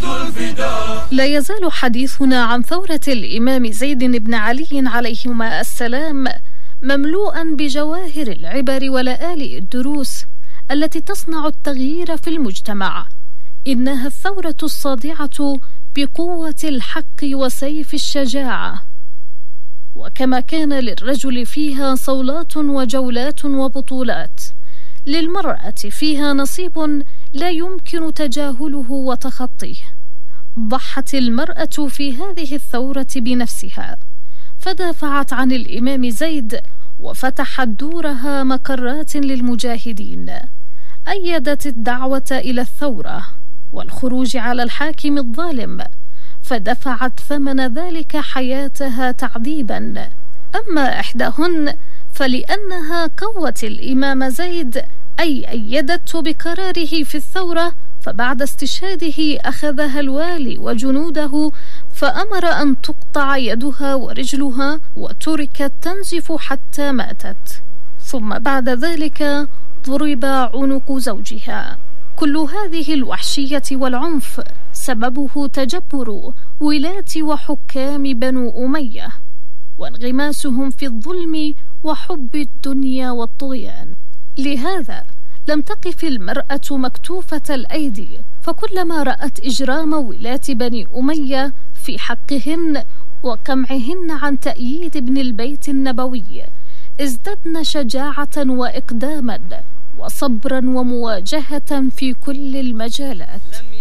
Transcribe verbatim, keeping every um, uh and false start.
لا يزال حديثنا عن ثورة الإمام زيد بن علي عليهما السلام مملوءا بجواهر العبر ولآلئ الدروس التي تصنع التغيير في المجتمع. إنها الثورة الصادعة بقوة الحق وسيف الشجاعة، وكما كان للرجل فيها صولات وجولات وبطولات، للمرأة فيها نصيب لا يمكن تجاهله وتخطيه. ضحت المرأة في هذه الثورة بنفسها، فدافعت عن الإمام زيد وفتحت دورها مقرات للمجاهدين. أيدت الدعوة إلى الثورة والخروج على الحاكم الظالم، فدفعت ثمن ذلك حياتها تعذيبا. أما إحداهن فلأنها قوت الإمام زيد، أي أيدته بقراره في الثورة، فبعد استشهاده أخذها الوالي وجنوده فأمر أن تقطع يدها ورجلها وتركت تنزف حتى ماتت، ثم بعد ذلك ضرب عنق زوجها. كل هذه الوحشية والعنف سببه تجبر ولاة وحكام بنو أمية وانغماسهم في الظلم وحب الدنيا والطغيان. لهذا لم تقف المرأة مكتوفة الأيدي، فكلما رأت إجرام ولاة بني أمية في حقهن وقمعهن عن تأييد ابن البيت النبوي ازددن شجاعة وإقداما وصبرا ومواجهة في كل المجالات.